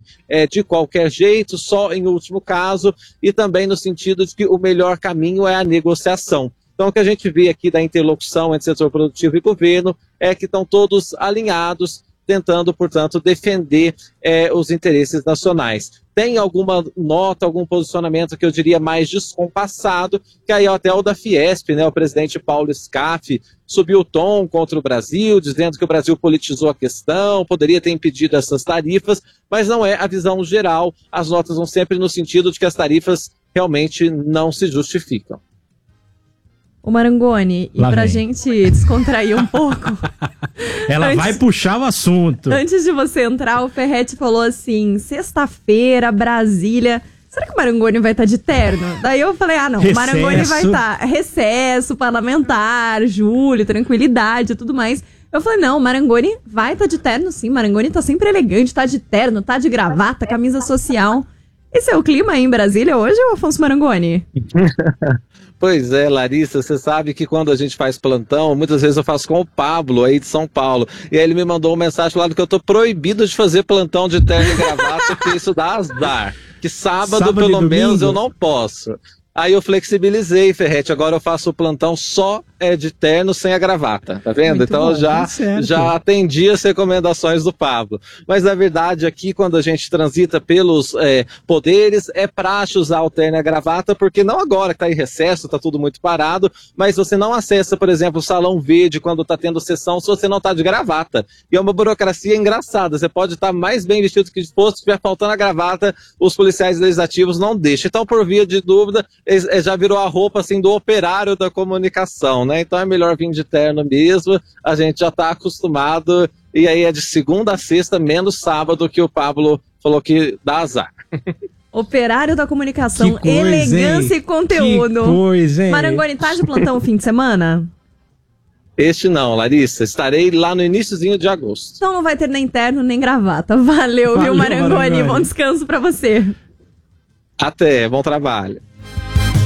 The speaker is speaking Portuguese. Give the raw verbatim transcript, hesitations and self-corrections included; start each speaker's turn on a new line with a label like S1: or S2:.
S1: é, de qualquer jeito, só em último caso, e também no sentido de que o melhor caminho é a negociação. Então, o que a gente vê aqui da interlocução entre setor produtivo e governo é que estão todos alinhados, tentando, portanto, defender é, os interesses nacionais. Tem alguma nota, algum posicionamento que eu diria mais descompassado, que aí até o da Fiesp, né, o presidente Paulo Scaff, subiu o tom contra o Brasil, dizendo que o Brasil politizou a questão, poderia ter impedido essas tarifas, mas não é a visão geral. As notas vão sempre no sentido de que as tarifas realmente não se justificam.
S2: O Marangoni, e
S3: Lá
S2: pra
S3: vem.
S2: gente descontrair um pouco...
S3: Ela
S2: antes,
S3: vai puxar o assunto.
S2: Antes de você entrar, o Ferretti falou assim, sexta-feira, Brasília... Será que o Marangoni vai estar de terno? Daí eu falei, ah não,
S3: Recesso.
S2: o Marangoni vai estar recesso, parlamentar, julho, tranquilidade e tudo mais. Eu falei, não, o Marangoni vai estar de terno sim, o Marangoni tá sempre elegante, tá de terno, tá de gravata, camisa social. Esse é o clima aí em Brasília hoje, ou Afonso Marangoni?
S1: Pois é, Larissa, você sabe que quando a gente faz plantão, muitas vezes eu faço com o Pablo aí de São Paulo, e aí ele me mandou uma mensagem falando que eu tô proibido de fazer plantão de terno e gravata, porque isso dá azar, que sábado,
S3: Sábado
S1: pelo
S3: e
S1: menos
S3: domingo?
S1: eu não posso. Aí eu flexibilizei, Ferretti, agora eu faço o plantão só é, de terno sem a gravata, tá vendo?
S3: Muito
S1: então
S3: bom,
S1: eu já,
S3: tá certo.
S1: já atendi as recomendações do Pablo. Mas na verdade aqui quando a gente transita pelos é, poderes, é praxe usar o terno e a gravata, porque não agora que tá em recesso, tá tudo muito parado, mas você não acessa, por exemplo, o Salão Verde quando tá tendo sessão se você não tá de gravata. E é uma burocracia engraçada, você pode estar mais bem vestido que disposto, se estiver faltando a gravata, os policiais legislativos não deixam. Então, por via de dúvida, já virou a roupa assim do operário da comunicação, né? Então é melhor vir de terno mesmo, a gente já está acostumado, e aí é de segunda a sexta, menos sábado, que o Pablo falou que dá azar.
S2: Operário da comunicação,
S3: Que coisa,
S2: elegância
S3: hein?
S2: e conteúdo.
S3: Que coisa, hein?
S2: Marangoni, tá de plantão o fim de semana?
S1: Este não, Larissa, estarei lá no iniciozinho de agosto.
S2: Então não vai ter nem terno nem gravata. Valeu,
S3: Valeu,
S2: viu, Marangoni?
S3: Marangoni.
S2: Bom descanso pra você.
S1: Até, bom trabalho.